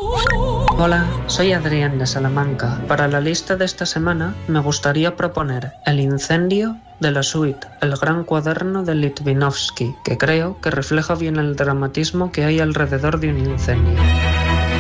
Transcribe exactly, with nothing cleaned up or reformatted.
Hola, soy Adrián de Salamanca. Para la lista de esta semana me gustaría proponer El incendio de la suite El gran cuaderno de Litvinovsky, que creo que refleja bien el dramatismo que hay alrededor de un incendio.